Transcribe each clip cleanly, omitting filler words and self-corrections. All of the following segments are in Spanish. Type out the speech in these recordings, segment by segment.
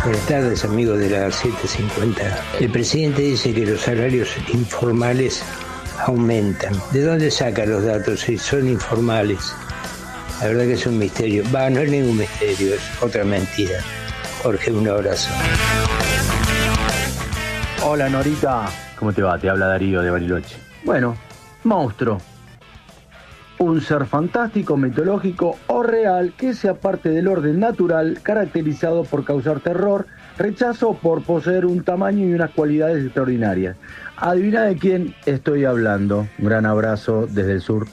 Buenas tardes, amigos de la 750. El presidente dice que los salarios informales aumentan. ¿De dónde saca los datos si son informales? La verdad que es un misterio. No es ningún misterio, es otra mentira. Jorge, un abrazo. Hola Norita, ¿cómo te va? Te habla Darío de Bariloche. Bueno, monstruo. Un ser fantástico, mitológico o real que sea parte del orden natural, caracterizado por causar terror, rechazo o por poseer un tamaño y unas cualidades extraordinarias. Adivina de quién estoy hablando. Un gran abrazo desde el sur.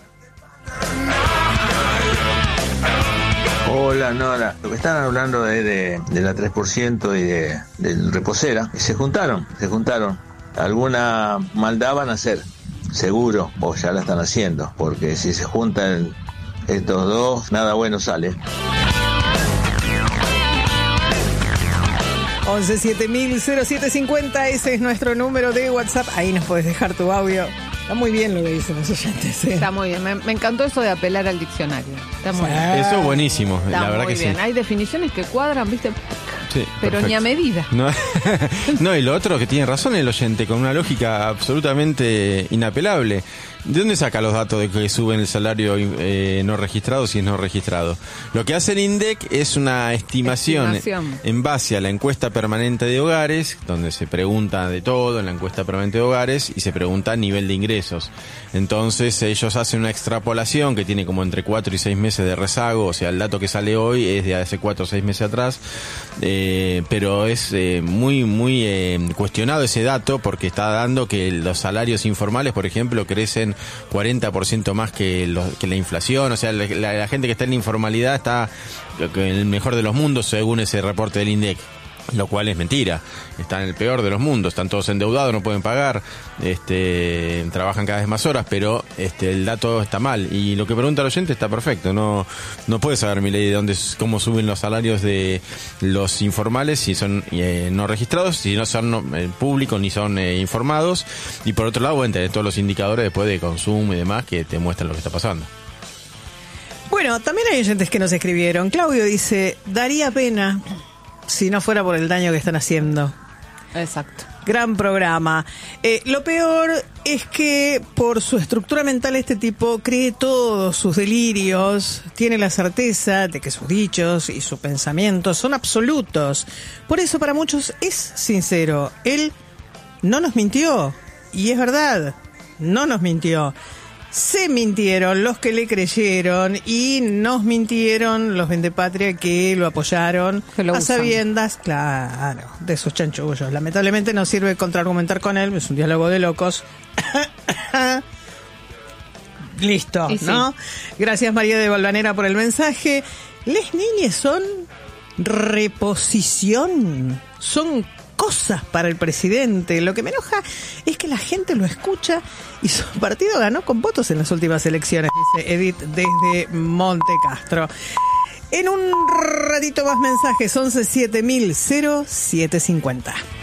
Hola Nora, lo que están hablando de la 3% y del reposera, se juntaron. Alguna maldad van a hacer, seguro, o ya la están haciendo, porque si se juntan estos dos, nada bueno sale. 11700750, ese es nuestro número de WhatsApp. Ahí nos podés dejar tu audio. Está muy bien lo que dicen los oyentes. Está muy bien. Me encantó eso de apelar al diccionario. Está muy bien. Eso es buenísimo. Está la verdad muy que bien. sí. Hay definiciones que cuadran, ¿viste? Sí, pero perfecto. ni a medida. No, y lo otro que tiene razón el oyente, con una lógica absolutamente inapelable. ¿De dónde saca los datos de que suben el salario no registrado si es no registrado? Lo que hace el INDEC es una estimación en base a la encuesta permanente de hogares, donde se pregunta de todo en la encuesta permanente de hogares y se pregunta nivel de ingresos. Entonces ellos hacen una extrapolación que tiene como entre 4 y 6 meses de rezago, o sea, el dato que sale hoy es de hace 4 o 6 meses atrás, pero es muy cuestionado ese dato porque está dando que los salarios informales, por ejemplo, crecen 40% más que la inflación. O sea, la gente que está en la informalidad está en el mejor de los mundos según ese reporte del INDEC, lo cual es mentira. Están en el peor de los mundos, están todos endeudados, no pueden pagar, trabajan cada vez más horas, pero el dato está mal. Y lo que pregunta el oyente está perfecto. No puede saber Milei de cómo suben los salarios de los informales si son no registrados, si no son públicos ni son informados. Y por otro lado, bueno, tenés todos los indicadores después de consumo y demás que te muestran lo que está pasando. Bueno, también hay oyentes que nos escribieron. Claudio dice, daría pena si no fuera por el daño que están haciendo. Exacto. Gran programa. Lo peor es que por su estructura mental este tipo cree todos sus delirios, tiene la certeza de que sus dichos y sus pensamientos son absolutos. Por eso para muchos es sincero. Él no nos mintió. Y es verdad, no nos mintió. Se mintieron los que le creyeron y nos mintieron los vendepatria que lo apoyaron a sabiendas, claro, de sus chanchullos. Lamentablemente no sirve contraargumentar con él, es un diálogo de locos. Listo, ¿no? Sí. Gracias María de Valvanera por el mensaje. Les niñes son reposición, son cosas para el presidente. Lo que me enoja es que la gente lo escucha y su partido ganó con votos en las últimas elecciones, dice Edith desde Monte Castro. En un ratito más mensajes, 11700750.